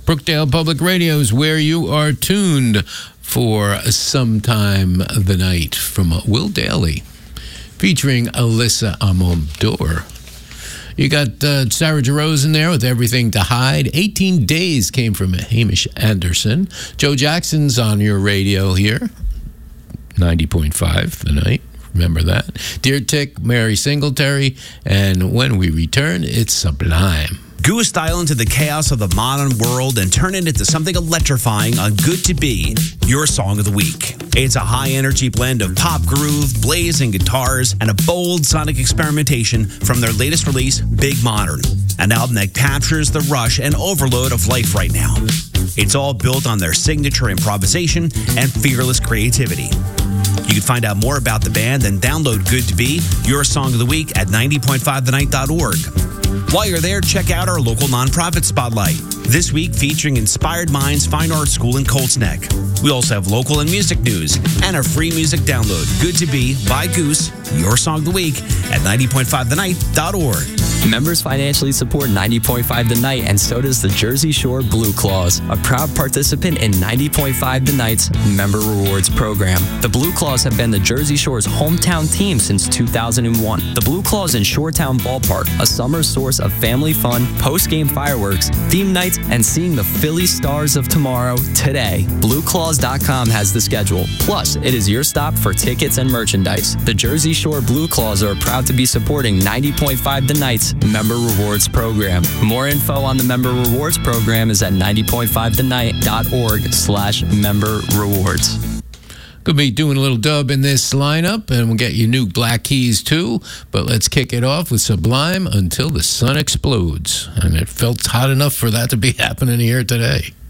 Brookdale Public Radio is where you are tuned for Sometime the Night from Will Daly, featuring Alyssa Amador. You got Sarah Jarosz in there with Everything to Hide. 18 Days came from Hamish Anderson. Joe Jackson's on your radio here. 90.5 the night. Remember that. Dear Tick, Mary Singletary. And when we return, it's Sublime. Goose style into the chaos of the modern world and turn it into something electrifying on Good to Be, your song of the week. It's a high-energy blend of pop groove, blazing guitars, and a bold sonic experimentation from their latest release, Big Modern, an album that captures the rush and overload of life right now. It's all built on their signature improvisation and fearless creativity. You can find out more about the band and download Good to Be, your song of the week at 90.5thenight.org. While you're there, check out our local nonprofit spotlight. This week featuring Inspired Minds Fine Art School in Colts Neck. We also have local and music news and a free music download. Good to Be by Goose, your song of the week at 90.5thenight.org. Members financially support 90.5 The Night, and so does the Jersey Shore Blue Claws, a proud participant in 90.5 The Night's Member Rewards program. The Blue Claws have been the Jersey Shore's hometown team since 2001. The Blue Claws in Shoretown Ballpark, a summer source of family fun, post-game fireworks, theme nights, and seeing the Philly Stars of tomorrow today. BlueClaws.com has the schedule. Plus, it is your stop for tickets and merchandise. The Jersey Shore Blue Claws are proud to be supporting 90.5 The Night's Member Rewards program. More info on the Member Rewards program is at 90.5thenight.org/member rewards. Could be doing a little dub in this lineup, and we'll get you new Black Keys too. But let's kick it off with Sublime, Until the Sun Explodes. And it felt hot enough for that to be happening here today.